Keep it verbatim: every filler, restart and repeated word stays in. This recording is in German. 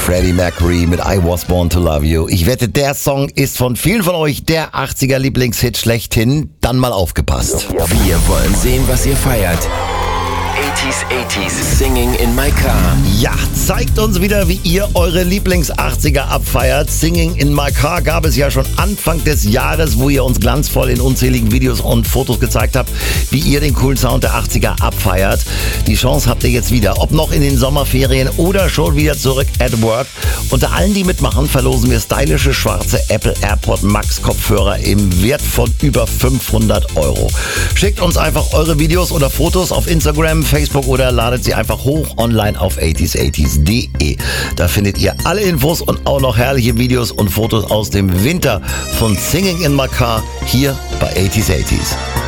Freddie Mercury mit I Was Born to Love You. Ich wette, der Song ist von vielen von euch der achtziger Lieblingshit schlechthin. Dann mal aufgepasst. Wir wollen sehen, was ihr feiert. achtziger, achtziger, Singing in My Car. Ja, zeigt uns wieder, wie ihr eure Lieblings-achtziger abfeiert. Singing in My Car gab es ja schon Anfang des Jahres, wo ihr uns glanzvoll in unzähligen Videos und Fotos gezeigt habt, wie ihr den coolen Sound der achtziger abfeiert. Die Chance habt ihr jetzt wieder, ob noch in den Sommerferien oder schon wieder zurück at work. Unter allen, die mitmachen, verlosen wir stylische schwarze Apple AirPod Max Kopfhörer im Wert von über fünfhundert Euro. Schickt uns einfach eure Videos oder Fotos auf Instagram, Facebook oder ladet sie einfach hoch online auf achtziger achtziger punkt de. Da findet ihr alle Infos und auch noch herrliche Videos und Fotos aus dem Winter von Singing in My Car hier bei achtziger achtziger.